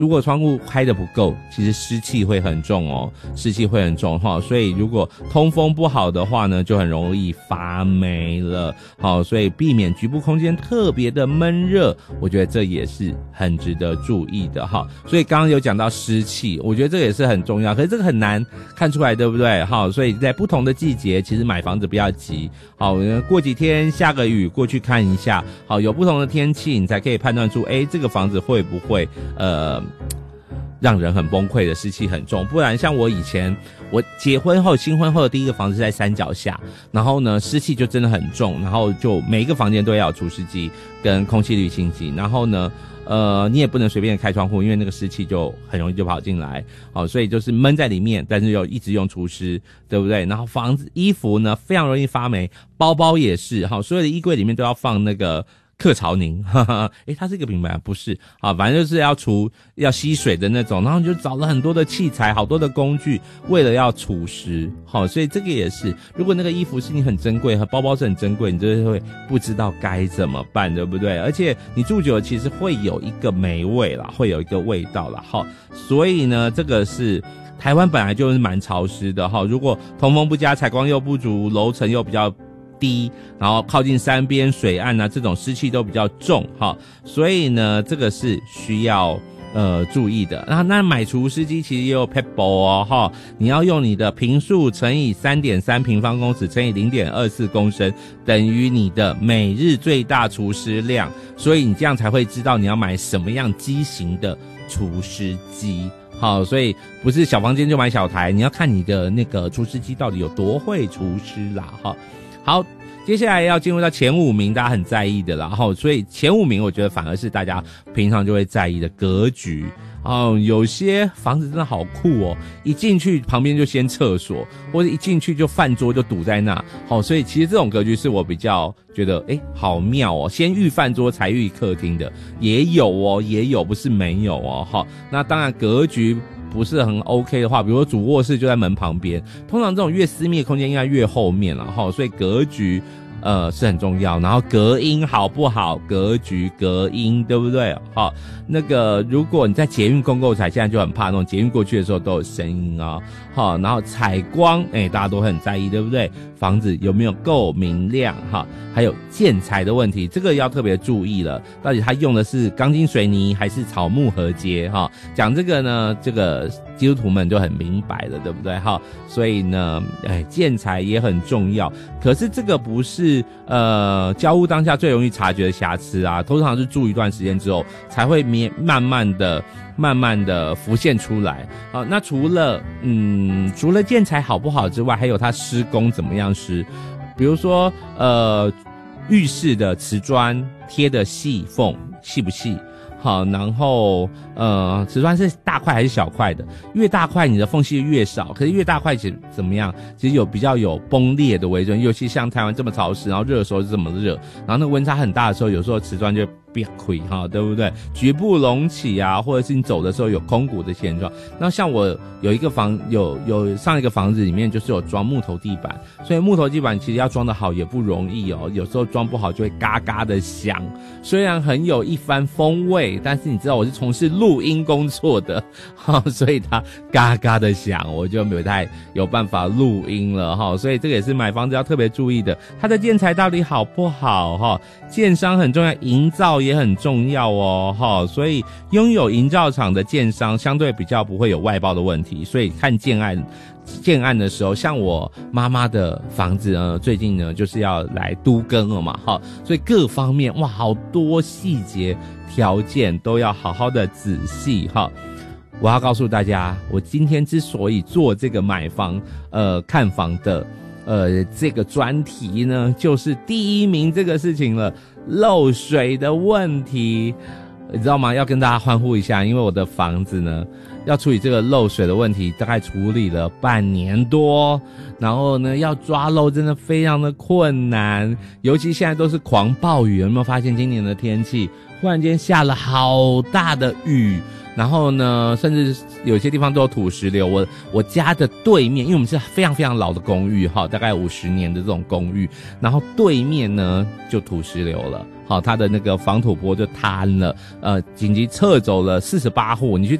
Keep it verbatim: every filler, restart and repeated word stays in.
如果窗户开得不够，其实湿气会很重哦，湿气会很重哈，所以如果通风不好的话呢，就很容易发霉了。好，所以避免局部空间特别的闷热，我觉得这也是很值得注意的哈。所以刚刚有讲到湿气，我觉得这个也是很重要，可是这个很难看出来，对不对？好，所以在不同的季节，其实买房子不要急。好，过几天下个雨过去看一下，好，有不同的天气，你才可以判断出，诶，这个房子会不会呃。让人很崩溃的湿气很重，不然像我以前我结婚后新婚后的第一个房子是在山脚下，然后呢湿气就真的很重，然后就每一个房间都要有除湿机跟空气滤清机，然后呢呃你也不能随便开窗户，因为那个湿气就很容易就跑进来，好，所以就是闷在里面，但是又一直用除湿，对不对？然后房子衣服呢非常容易发霉，包包也是，好，所有的衣柜里面都要放那个克潮宁，哈哈，诶，它是一个品牌，不是啊，反正就是要除要吸水的那种，然后你就找了很多的器材，好多的工具，为了要除湿，好，所以这个也是，如果那个衣服是你很珍贵，和包包是很珍贵，你就会不知道该怎么办，对不对？而且你住久了，其实会有一个霉味啦，会有一个味道啦，好，所以呢，这个是。台湾本来就是蛮潮湿的哈，如果通风不佳、采光又不足、楼层又比较低，然后靠近山边、水岸啊，这种湿气都比较重哈，所以呢，这个是需要呃注意的。那那买除湿机其实也有 pebble 哦哈，你要用你的坪数乘以 三点三 平方公尺乘以 零点二四公升，等于你的每日最大除湿量，所以你这样才会知道你要买什么样机型的除湿机。好，所以不是小房间就买小台，你要看你的那个除湿机到底有多会除湿啦哈。好，接下来要进入到前五名，大家很在意的啦哈，所以前五名我觉得反而是大家平常就会在意的格局。哦，有些房子真的好酷哦，一进去旁边就先厕所，或者一进去就饭桌就堵在那，好，所以其实这种格局是我比较觉得诶好妙哦，先预饭桌才预客厅的也有哦，也有，不是没有哦，好，那当然格局不是很 OK 的话，比如说主卧室就在门旁边，通常这种越私密的空间应该越后面啦齁，所以格局呃是很重要，然后隔音好不好，格局隔音对不对？好，那个如果你在捷运公购采，现在就很怕那种捷运过去的时候都有声音啊，好，然后采光哎、欸、大家都很在意对不对？房子有没有够明亮哈？还有建材的问题，这个要特别注意了，到底它用的是钢筋水泥还是草木合接哈？讲这个呢，这个基督徒们就很明白了，对不对哈？所以呢，哎，建材也很重要，可是这个不是呃交屋当下最容易察觉的瑕疵啊，通常是住一段时间之后才会慢慢的。慢慢的浮现出来。好，那除了嗯除了建材好不好之外，还有它施工怎么样施，比如说呃浴室的瓷砖贴的细缝细不细，好，然后呃瓷砖是大块还是小块的，越大块你的缝隙越少，可是越大块其实怎么样，其实有比较有崩裂的微震，尤其像台湾这么潮湿，然后热的时候是这么热，然后那个温差很大的时候，有时候瓷砖就变亏哈，对不对？局部隆起啊，或者是你走的时候有空鼓的现状。那像我有一个房，有有上一个房子里面就是有装木头地板，所以木头地板其实要装得好也不容易哦，有时候装不好就会嘎嘎的响。虽然很有一番风味，但是你知道我是从事录音工作的，哈，所以它嘎嘎的响，我就没有太有办法录音了哈。所以这个也是买房子要特别注意的，它的建材到底好不好哈？建商很重要，营造也很重要哦，齁，所以拥有营造厂的建商相对比较不会有外包的问题，所以看建案建案的时候，像我妈妈的房子呢，最近呢就是要来都更了嘛，齁，所以各方面哇，好多细节条件都要好好的仔细齁。我要告诉大家，我今天之所以做这个买房呃看房的呃这个专题呢，就是第一名这个事情了，漏水的问题，你知道吗？要跟大家欢呼一下，因为我的房子呢要处理这个漏水的问题，大概处理了半年多，然后呢要抓漏真的非常的困难，尤其现在都是狂暴雨，有没有发现今年的天气忽然间下了好大的雨，然后呢甚至有些地方都有土石流。我我家的对面，因为我们是非常非常老的公寓哈，大概五十年的这种公寓，然后对面呢就土石流了。 好，它的那个防土坡就坍了，呃，紧急撤走了四十八户。你去